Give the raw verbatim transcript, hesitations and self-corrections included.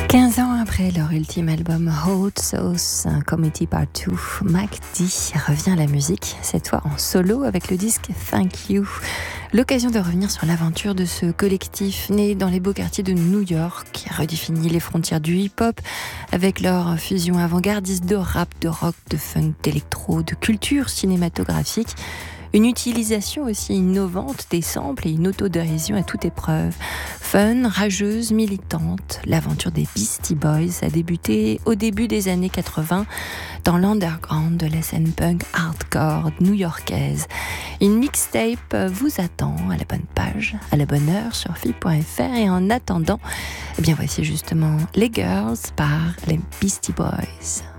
quinze ans après leur ultime album Hot Sauce Committee Part deux, Mac D revient à la musique, cette fois en solo avec le disque Thank You. L'occasion de revenir sur l'aventure de ce collectif né dans les beaux quartiers de New York, qui a redéfini les frontières du hip-hop avec leur fusion avant-gardiste de rap, de rock, de funk, d'électro, de culture cinématographique. Une utilisation aussi innovante des samples et une autodérision à toute épreuve. Fun, rageuse, militante, l'aventure des Beastie Boys a débuté au début des années quatre-vingts dans l'underground de la scène punk hardcore new-yorkaise. Une mixtape vous attend à la bonne page, à la bonne heure sur F I point F R, et en attendant, eh bien voici justement les Girls par les Beastie Boys.